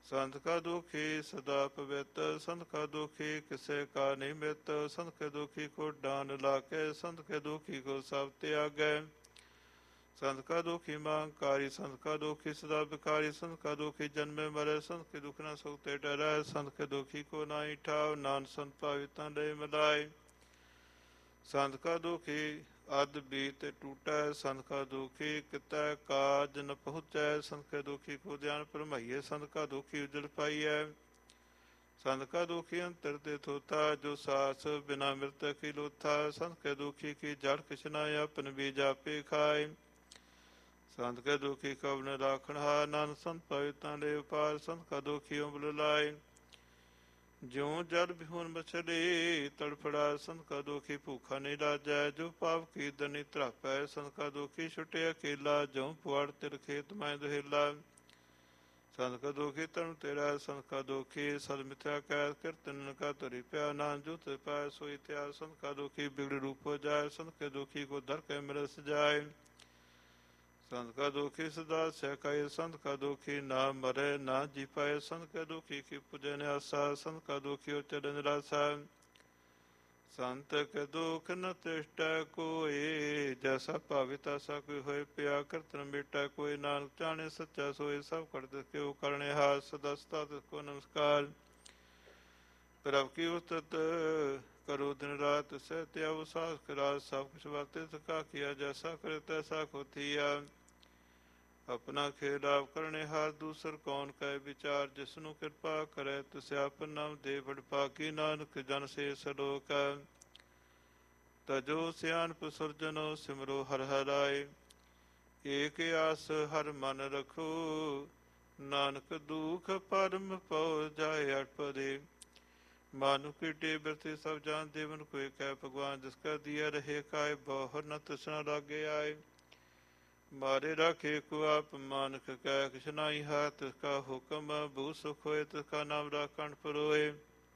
ਸੰਤ ਕਾ ਦੁਖੀ ਸਦਾ ਪਵਿੱਤ, ਸੰਤ ਕਾ ਦੁਖੀ ਕਿਸੇ ਕਾ ਨਹੀਂ ਮਿਤ। ਸੰਤ ਕੇ ਦੁਖੀ ਕੋ ਡਾਨ ਲਾਕੇ, ਸੰਤ ਕੇ ਦੁਖੀ ਕੋ ਸਭ ਤਿਆਗੈ। ਸੰਤ ਕਾ ਦੁਖੀ ਮੰਗਕਾਰੀ, ਸੰਤ ਕਾ ਦੁਖੀ ਸਦਾ ਬਿਕਾਰੀ। ਸੰਤ ਕਾ ਦੁਖੀ ਜਨਮੇ ਮਰੈ, ਸੰਤ ਕੇ ਦੁਖ ਨ ਸੁਖ ਤੇ ਡਰੈ। ਸੰਤ ਕੇ ਦੁਖੀ ਕੋ ਨਾਹੀ ਠਾਵ, ਨਾਨਕ ਸੰਤ ਭਾਵੀ ਤਾਂ ਲੈ ਮਿਲਾਏ। ਸੰਤ ਕਾ ਦੁਖੀ ਅਧ ਬੀਤ ਟੂਟੈ, ਸੰਤ ਕਾ ਦੁਖੀ ਕਿਤੈ ਕਾਜ ਨ ਪਹੁੰਚੈ। ਸੰਤ ਕੇ ਦੁਖੀ ਕੋ ਧਿਆਨ ਭਰਮਾਈਐ, ਸੰਤ ਕਾ ਦੁਖੀ ਉਜਲ ਪਾਈਐ। ਸੰਤ ਕਾ ਦੁਖੀ ਅੰਤਰ ਤੇ ਥੋਤਾ, ਜੋ ਸਾਸ ਬਿਨਾ ਮਿਰਤ ਕੀ ਲੋਥਾ। ਸੰਤ ਕੇ ਦੁਖੀ ਕੀ ਜੜ ਕਿਛ ਨਾ ਆਪਨ ਬੀਜ ਆਪੇ ਖਾਏ। ਸੰਤ ਕੇ ਦੁਖੀ ਕਬ ਨ ਰਾਖਣ ਹਾਰ, ਨਾਨਕ ਸੰਤ ਪਾਵੇ ਤਾਂ ਲੈ ਉਪਾਰ। ਸੰਤ ਕਾ ਦੁਖੀ ਉਬਲ ਲਾਏ, ਜਿਉ ਜਲ ਬਿਹੁਨ ਮਛਲੀ ਤੜਫੜਾ। ਸੰਤ ਕਾ ਦੁਖੀ ਭੂਖਾ ਨਹੀਂ ਲਾਜੈ, ਜੋ ਪਾਪ ਕੀ ਦਨੀ ਧਰਾਪੈ। ਸੰਤ ਕਾ ਦੁਖੀ ਛੁਟੇ ਅਕੇਲਾ, ਜਿਉ ਪੁਆੜ ਤਿਲ ਖੇਤ ਮੈਂ ਦੁਹੇਲਾ। ਸੰਤ ਕਾ ਦੁਖੀ ਧਰਮ ਤੇਰਾ, ਸੰਤ ਕਾ ਦੁਖੀ ਸਦ ਮਿਥਿਆ ਕੈ। ਕੀਰਤਨ ਕਾ ਧਰੀ ਪਿਆ, ਨਾਨਕ ਜੋ ਤਿ ਪਾਇ ਸੋਈ ਤਿਆ। ਸੰਤ ਕਾ ਦੁਖੀ ਬਿਗੜ ਰੂਪ ਜਾਏ, ਸੰਤ ਕੇ ਦੁਖੀ ਕੋ ਧਰ ਕੇ ਮਿਰਸ ਜਾਏ। ਸੰਤ ਕਾ ਦੁਖੀ ਸਦਾ ਸਹਿਕਾਏ, ਸੰਤ ਕਾ ਦੁਖੀ ਨਾ ਮਰੈ ਨਾ ਜੀ ਪਾਏ। ਸੰਤ ਕਾ ਦੁਖੀ ਕੀ ਪੁਜੈ ਨਿਆਸਾ, ਸੰਤ ਕਾ ਦੁਖੀ ਉਚਰੈ ਨਿਰਾਸਾ। ਸੰਤ ਕੇ ਦੁਖ ਨ ਤਿਸ਼ਟੈ ਕੋਇ, ਜੈਸਾ ਭਾਵੈ ਤੈਸਾ ਕੋਈ ਹੋਏ ਪਿਆ। ਕੀਰਤਨ ਮੇਟੈ ਕੋਈ, ਨਾਨਕ ਜਾਣੈ ਸੱਚਾ ਸੋਇ। ਸਭ ਘਟ ਤਿਸ ਕਿਉ ਕਰਣੇ ਹਾਰ, ਸਦਾ ਸਦਾ ਤਿਸ ਕੋ ਨਮਸਕਾਰ। ਪ੍ਰਭ ਕੀ ਉਸਤਤ ਕਰੋ ਦਿਨ ਰਾਤ, ਸਹਿ ਤਿਆਵੋ ਸਾਸ ਕਰਾਸ। ਸਭ ਕੁਛ ਵਰਤੇ ਤਿਸ ਕਾ ਕੀਆ, ਜੈਸਾ ਕਰੇ ਤੈਸਾ ਹੋਥੀਆ। ਆਪਣਾ ਖੇਲ ਆਪ ਕਰਨੇ ਹਾਰ, ਦੂਸਰ ਕੌਣ ਕੈ ਵਿਚਾਰ। ਜਿਸਨੂੰ ਕਿਰਪਾ ਕਰੈ ਤਿਸ ਆਪਨ ਨਾਮ ਦੇ ਬੜ ਭਾਗੀ। ਨਾਨਕ ਜਨ ਸੇ ਸਲੋਕ ਤਜੋ ਸਿਆਣਪ ਸੁਰਜਨੋ, ਸਿਮਰੋ ਹਰਿ ਹਰਿ। ਏਕ ਆਸ ਹਰਿ ਮਨ ਰਖੋ, ਨਾਨਕ ਦੁਖ ਪਰਮ ਪਉ ਜਾਏ ਅਟਪਦੇ। ਮਾਨੁ ਕੀਟੇ ਬਿਰਥੇ ਸਭ ਜਾਨ, ਦੇਵਨ ਕੋਇ ਕੈ ਭਗਵਾਨ। ਜਿਸ ਕਾ ਦੀਆ ਰਹੇ ਕਾਇ, ਬਹੁ ਨ ਤ੍ਰਿਸ਼ਨਾ ਲਾਗੇ ਆਏ। ਮਾਰੇ ਰਾਖੇ ਕੋ ਆਪ, ਮਾਨਕ ਕੈ ਕਿਛ ਨਾਹੀ ਹੈ। ਤਿਸ ਕਾ ਹੁਕਮ ਬੂ ਸੁਖ ਹੋਏ, ਤਿਸ ਕਾ ਨਾਮ ਰਾਖਣ ਪਰੋਏ।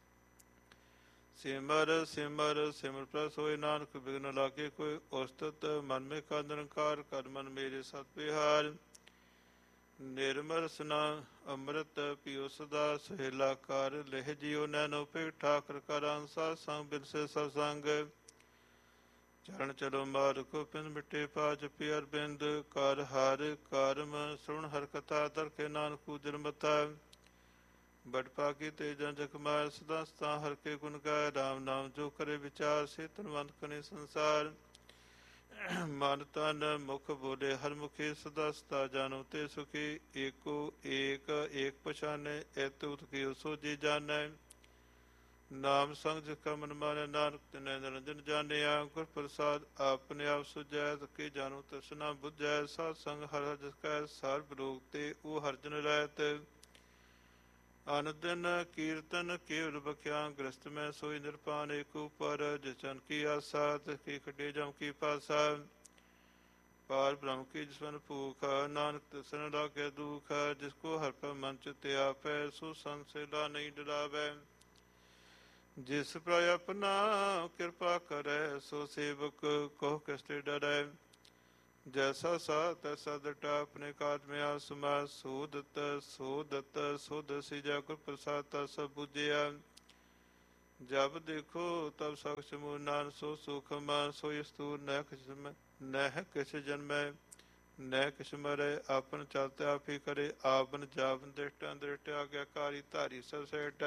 ਸਿਮਰ ਸਿਮਰ ਸਿਮਰ ਪ੍ਰਸ ਹੋਏ, ਨਾਨਕ ਬਿਘਨ ਲਾਗੇ ਕੋਈ। ਉਸਤਤ ਮਨ ਮੇ ਕਾ ਨਿਰੰਕਾਰ, ਕਰ ਮਨ ਮੇਰੇ ਸਤ ਵਿਹਾਰ। ਨਿਰਮਲ ਸਨਾ ਅੰਮ੍ਰਿਤ ਪੀਓ ਸਦਾ, ਸੁਹੇਲਾ ਕਰ ਲਿਹ ਜੀਓ। ਨੈਣੋ ਭੇਟ ਠਾਕਰ ਕਰ ਅੰਸਾ, ਸੰਗ ਬਿਨਸੇ ਸਭ ਸੰਗ। ਚਰਨ ਚਲੋ ਮਾਰ ਗੋਬਿੰਦ, ਮਿਟੇ ਪਾ ਜਪੀ ਅਰਬਿੰਦ। ਕਰ ਹਰਿ ਕਰਮ ਸੁਣ ਹਰਿ ਕਥਾ, ਦਰ ਕੇ ਨਾਨਕ ਉਜਰ ਮਤਾ। ਬੜ ਭਾਗੀ ਤੇ ਜਨ ਜਗ ਮਾਰ, ਸਦਾ ਸਦਾ ਹਰਿ ਕੇ ਗੁਣ ਗਾਏ। ਰਾਮ ਨਾਮ ਜੋ ਕਰੇ ਵਿਚਾਰ, ਸੇ ਧਨਵੰਤ ਕਨੇ ਸੰਸਾਰ। ਮਨ ਤਨ ਮੁਖ ਬੋਲੇ ਹਰਿ ਮੁਖੀ, ਸਦਾ ਸਦਾ ਜਾਨੋ ਤੇ ਸੁਖੀ। ਏਕੋ ਏਕ ਏਕ ਪਛਾਨੈ, ਐਤ ਉਤ ਕੀ ਸੋਜੀ ਜਾਣੈ। ਨਾਮ ਸੰਗ ਜਿਸ ਕਾ ਮਨ ਮਾਨੈ, ਨਾਨਕ ਤਿਨੈ ਨਿਰੰਜਨ ਜਾਣਿਆ। ਗੁਰ ਪ੍ਰਸਾਦ ਆਪਣੇ ਆਪ ਸੁਝੈ, ਕਿ ਜਾਨੋ ਤ੍ਰਿਸ਼ਨਾ ਬੁਝੈ। ਸਾਧ ਸੰਗ ਹਰਿ ਹਰਿ ਜਿਸ ਕੈ, ਸਰਬ ਲੋਕ ਤੇ ਉਹ ਹਰਿ ਜਨ ਰਹਿਤ। ਅਨ ਦਿਨ ਕੀਰਤਨ ਕੇਵਲ ਬਖਿਆ, ਗ੍ਰਸਤ ਮੈਂ ਸੋਈ ਨਿਰਪਾਨ ਏਕ ਉਪਰ। ਜਿਸ ਜਨ ਕੀ ਆਸਾ, ਤਿਸ ਕੀ ਖਟੇ ਜਮ ਕੀ ਪਾਸਾ। ਪਾਰ ਬ੍ਰਹਮ ਕੀ ਜਿਸਵਨ ਭੂਖ, ਨਾਨਕ ਤਿਸ ਨ ਲਾਗੈ ਦੁਖ। ਜਿਸ ਕੋ ਹਰਿ ਭੈ ਮਨ ਚਿਤ ਆਪੈ, ਸੋ ਸੰਤ ਸੇਲਾ ਨਹੀਂ ਡਰਾਵੈ। ਜਿਸ ਪਰ ਆਪਣਾ ਕਿਰਪਾ ਕਰੈ, ਸੋ ਸੇਵਕ ਕਹੋ ਕਿਸ ਤੇ ਡਰੈ। ਜੈਸਾ ਸਾ ਤੈਸਾ ਡਟਾ, ਆਪਣੇ ਕਾਜ ਮੈਂ ਆਪ ਸਮਾਰ। ਸੋਧਤ ਸੋਧਤ ਸੋਧ ਸਿਜਾ, ਗੁਰ ਪ੍ਰਸਾਦ ਤਾ ਸਭ ਬੁਝਿਆ। ਜਬ ਦੇਖੋ ਤਬ ਸਖਿ ਮੂਰ, ਨਾਨਕ ਸੋ ਸੁਖ ਮਾਨ। ਸੋਈ ਸਤੂਰ ਨਹਿ ਕਿਛ ਜਨਮੈ, ਨਹਿ ਕਿਛ ਮਰੈ। ਆਪਨ ਚਲਤ ਆਪ ਹੀ ਕਰੇ, ਆਪਨ ਜਾਵਨ ਦ੍ਰਿਸ਼ਟਾਂ ਦ੍ਰਿਸ਼ਟ। ਆਗਿਆਕਾਰੀ ਧਾਰੀ ਸਭ ਸੇਟ।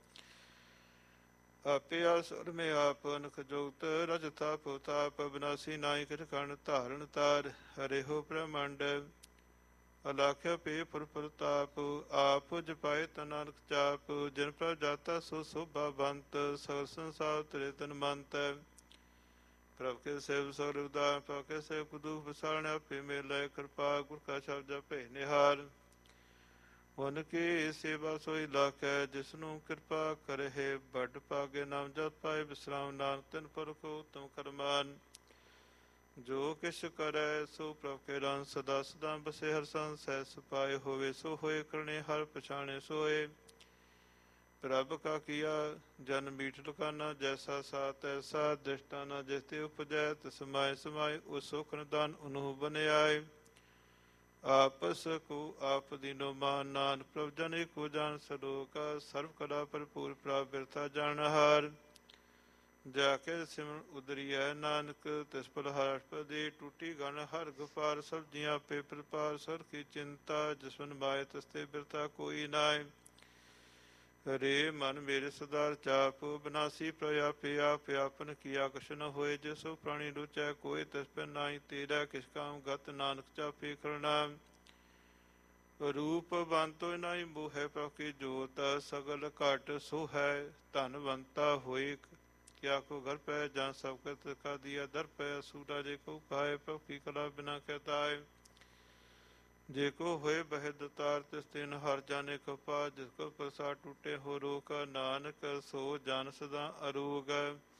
ਆਪੇ ਆਸੁਰ ਮੇ ਆਪ ਅਨਖ ਜੁਗਤ, ਰਜ ਤਾਪ ਤਾਪ ਬਿਨਾਸੀ। ਨਾਹੀ ਕਿਛ ਕਰਨ ਧਾਰਨ ਤਾਰ, ਹਰਿ ਹੋ ਬ੍ਰਹਮੰਡ। ਅਲਾਖਿਆ ਪੇ ਫੁਰ ਪ੍ਰਤਾਪ, ਆਪ ਜਪਾਏ ਤਾ ਨਾਨਕ ਜਾਪ। ਜਿਨ ਪ੍ਰਭ ਜਾਤਾ ਸੋ ਸੋਭਾ ਬੰਤ, ਸਗਲ ਸੰਸਾਰ ਤੇਰੇ ਤਨ ਮੰਤ। ਪ੍ਰਭ ਕੇ ਸੇਵ ਸਗਲ ਉਦਾਰ, ਪ੍ਰਭ ਕੇ ਸੇਵ ਕੁਦੂਖ ਬਸਾਰਣ। ਆਪੇ ਮੇਲੇ ਕਿਰਪਾ, ਗੁਰ ਕਾ ਸ਼ਬਦ ਜਪੇ ਨਿਹਾਲ। ਹੁਨ ਕੀ ਸੇਵਾ ਸੋਈ ਲਾਖੈ, ਜਿਸਨੂੰ ਕਿਰਪਾ ਕਰਹਿ। ਬਡ ਭਾਗੇ ਨਾਮ ਜਪ ਪਾਏ, ਵਿਸਰਾਮ ਨਾਨਕ ਤਿਨ ਪੁਰਖ ਉਤਮ ਕਰਮਾਨ। ਜੋ ਕਿਛ ਕਰੈ ਸੋ ਪ੍ਰਭ ਕੇ ਰੰਗ, ਸਦਾ ਸਦਾ ਬਸੇ ਹਰਿ ਸੰਗ। ਸਹਿ ਸਪਾਏ ਹੋਵੇ ਸੋ ਹੋਏ, ਕਰਨੇ ਹਰਿ ਪਛਾਣੇ ਸੋਏ। ਪ੍ਰਭ ਕਾ ਕੀਆ ਜਨ ਮੀਠ ਲੁਕਾਨਾ, ਜੈਸਾ ਸਾ ਤੈਸਾ ਦ੍ਰਿਸ਼ਟਾਨਾ। ਜਿਸ ਤੇ ਉਪਜੈ ਤਿਸ ਸਮਾਏ ਸਮਾਏ, ਉਸ ਸੁਖ ਨਿਦਾਨ ਉਨਹੂ ਬਨਿਆਏ। ਆਪਸ ਕੋ ਆਪ ਦੀਨੋ ਮਾਨ, ਨਾਨਕ ਪ੍ਰਭ ਜਨ ਏਕੋ ਜਾਨ ਸਲੋਕ, ਸਰਬ ਕਲਾ ਭਰਪੂਰ ਪ੍ਰਭ ਬਿਰਥਾ ਜਾਣਹਾਰ। ਜਾ ਕੇ ਸਿਮਰਨ ਉਦਰੀਐ ਨਾਨਕ, ਤਿਸ ਪਲ ਹਰਪਦੇ ਟੂਟੀ ਗਨ, ਹਰ ਗੁਫਾਰ ਸਬਜੀਆਂ ਆਪੇ ਪ੍ਰਪਾਰ, ਸਰ ਕੀ ਚਿੰਤਾ ਜਿਸਵਨ ਮਾਏ ਤਸਤੇ ਬਿਰਤਾ ਕੋਈ ਨਾਏ। ਰੇ ਮਨ ਮੇਰੇ ਸਦਾਰ ਚਾਪ, ਬਨਾਸੀ ਪ੍ਰਯਾਪੇ ਆਪ ਆਪਨ ਕੀਆ ਕਛ ਨ ਹੋਏ, ਜਿਸੋ ਪ੍ਰਾਣੀ ਰੁਚੈ ਕੋਇ ਤਿਸ ਪਿ ਨਾਹੀ, ਤੇਰਾ ਕਿਛ ਕਾਮ ਗਤ ਨਾਨਕ ਚਾਪੇ ਕਰਨਾ। ਰੂਪ ਬੰਤੋ ਨਾਹੀ ਮੋਹੈ ਪ੍ਰਭ ਕੀ ਜੋਤ, ਸਗਲ ਘਟ ਸੋ ਹੈ ਧਨਵੰਤਾ ਹੋਇ। ਕਿਆ ਕੋ ਘਰ ਪੈ ਜਾਂ ਸਭ ਕਰਤ ਕਾ ਦਿਆ ਦਰ ਪੈ, ਸੂਰਾ ਜੇ ਕੋ ਕਾਇ ਪ੍ਰਭ ਕੀ ਕਲਾ ਬਿਨਾ ਕਹਿਤਾਏ। ਜੇ ਕੋ ਹੋਏ ਬਹਿ ਦਤਾਰ, ਤਿਸ ਤਿਨ ਹਰ ਜਾਣੇ ਕਪਾ, ਜਿਸ ਕੋ ਪ੍ਰਸਾਦ ਟੂਟੇ ਹੋ ਰੋਕ, ਨਾਨਕ ਸੋ ਜਨ ਸਦਾ ਅਰੋਗ।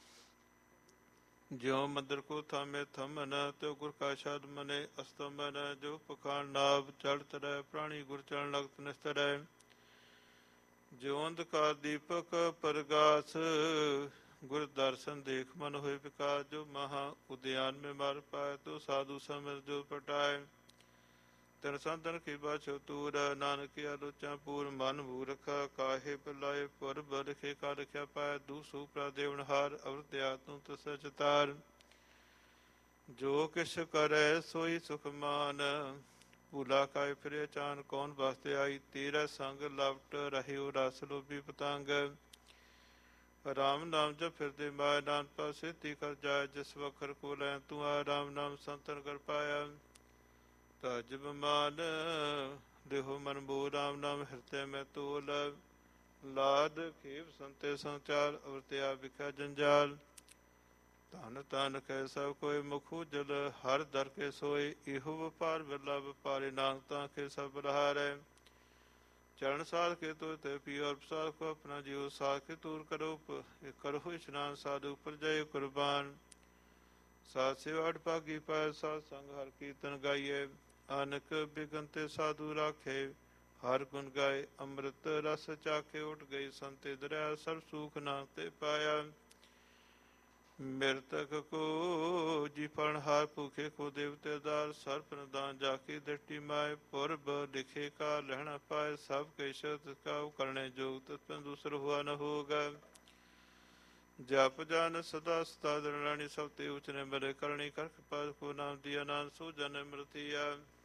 ਜਿਉ ਮੰਦਰ ਕੋ ਥਾਮੇ ਥਮਨ, ਤਿਉ ਗੁਰ ਕਾ ਸ਼ਬਦ ਮਨੇ ਅਸਤਮਨ, ਜੋ ਪਖਾਨ ਨਾਭ ਚੜ ਤਰੈ, ਪ੍ਰਾਣੀ ਗੁਰ ਚਰਨ ਲਗਤ ਨਿਸਤਰੈ। ਜਿਉ ਅੰਧਕਾਰ ਦੀਪਕ ਪਰਗਾਸ, ਗੁਰ ਦਰਸ਼ਨ ਦੇਖ ਮਨ ਹੋਏ ਵਿਕਾਸ, ਜੋ ਮਹਾ ਉਦਿਆਨ ਮੇ ਮਰ ਪਾਏ, ਤੋ ਸਾਧੂ ਸਮਝ ਜੋ ਪਟਾਏ। ਤਿਨ ਸੰਤਨ ਕੀ ਬਾਛੋ ਤੂਰ, ਨਾਨਕ ਕੀ ਆਲੋਚਨਾ ਪੂਰ, ਮਨ ਮੂਰਖ ਕਾਹੇ ਬੁਲਾਏ ਪੁਰਬ, ਲਿਖੇ ਕਾ ਲਿਖਿਆ ਪਾਇ, ਦੂਸੂ ਪ੍ਰਾ ਦੇਵਨਹਾਰ, ਅਵਰਤ ਆਤਮ ਤਸੈ ਚਿਤਾਰ। ਜੋ ਕਿਛ ਕਰੈ ਸੋਈ ਸੁਖ ਮਾਨ, ਭੂਲਾ ਕਾਇ ਫਿਰੇ ਚਾਨ, ਕੌਣ ਵਾਸਤੇ ਆਈ ਤੇਰਾ ਸੰਗ, ਲਵਟ ਰਹਿਓ ਰਸ ਲੋਭੀ ਪਤੰਗ। ਰਾਮ ਨਾਮ ਜਪ ਫਿਰਦੇ ਮਾਇਆ, ਨਾਨਕ ਪਾਸੇ ਤੀ ਕਰ ਜਾਏ, ਜਿਸ ਵਖਰ ਕੋ ਲੈ ਤੂੰ ਆ, ਰਾਮ ਨਾਮ ਸੰਤਨ ਕਰ ਪਾਇਆ। ਤਜ ਬਮਾਨ ਦੇਹੋ ਮਨ ਮੋਹ, ਰਾਮ ਨਾਮ ਹਿਰਦੈ ਮੈਂ ਤੋਲ, ਲਾਦ ਖੇਵ ਸੰਤੇ ਸੰਚਾਰ, ਅਵਰਤਿਆ ਵਿਖਿਆ ਜੰਜਾਲ। ਧਨ ਧਨ ਕੈ ਸਭ ਕੋਇ ਮੁਖ ਉਜਲ, ਹਰ ਦਰ ਕੇ ਸੋਏ ਇਹੋ ਵਪਾਰ, ਬਿਰਲਾ ਵਪਾਰੇ ਨਾਨਕ ਤਾਂ ਕੇ ਸਭ ਬਲਹਾਰੈ। ਚਰਨ ਸਾਧ ਕੇ ਤੋ ਤੇ ਪੀਓ, ਪ੍ਰਸਾਦ ਕੋ ਆਪਣਾ ਜੀਓ, ਸਾਧ ਕੇ ਤੂਰ ਕਰੋ ਇਸ਼ਨਾਨ, ਸਾਧੂ ਉਪਰ ਜਾਇਓ ਕੁਰਬਾਨ। ਸਾਧ ਸੇਵਾ ਅਠ ਪਾਇ, ਸਾਧ ਸੰਗ ਹਰ ਕੀਰਤਨ ਗਾਈਐ, ਅਨਕ ਬਿਗਨ ਤੇ ਸਾਧੂ ਰਾਖੇ, ਹਰ ਗੁਣ ਗਾਏ ਅੰਮ੍ਰਿਤ ਰਸ ਚਾਖੇ। ਉਠ ਗਈ ਸੰਤੇ ਦਰਿਆ, ਸਰਬ ਸੂਖ ਨਾਮ ਤੇ ਪਾਇਆ। ਮਿਰਤਕ ਕੋ ਜੀ ਫਲਨਹਾਰ, ਭੂਖੇ ਕੋ ਦੇਵਤੇ ਦਾਰ, ਸਰ ਪ੍ਰਦਾਨ ਜਾ ਕੀ ਦ੍ਰਿਸ਼ਟੀ ਮਾਏ, ਪੁਰਬ ਲਿਖੇ ਕਾ ਲਹਿਣਾ ਪਾਏ, ਸਭ ਕਿਛ ਤਿਸ ਕਾ ਕਰਨੇ ਜੋਗ, ਤਿਸ ਪਿ ਦੂਸਰ ਹੁਆ ਨ ਹੋਗਾ। ਜਪ ਜਨ ਸਦਾ ਸਦਾ ਦਿਨ ਰਾਣੀ, ਸਭ ਤੇ ਉਚਨੇ ਮਰੇ ਕਰਣੀ, ਕਰ ਕਿਰਪਾ ਕੋ ਨਾਮ ਦਿਆ, ਨਾਨਕ ਸੋ ਜਨ ਅੰਮ੍ਰਿਤੀਆ।